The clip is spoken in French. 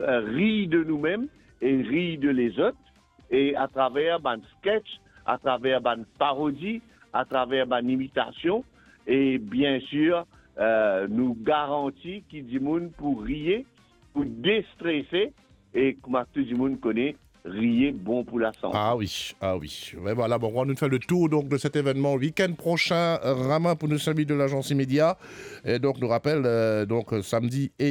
rire de nous-mêmes et rire de les autres, et à travers un sketch, à travers une parodie, à travers une imitation, et bien sûr, nous garantit qu'il dit moun pour rire, pour déstresser, et comme tout le monde connaît, rire bon pour la santé. Ah oui. Ouais, voilà, bon, on va nous faire le tour donc, de cet événement week-end prochain, Rama, pour nos amis de l'agence Immédiat. Et donc, nous rappelle, donc, samedi et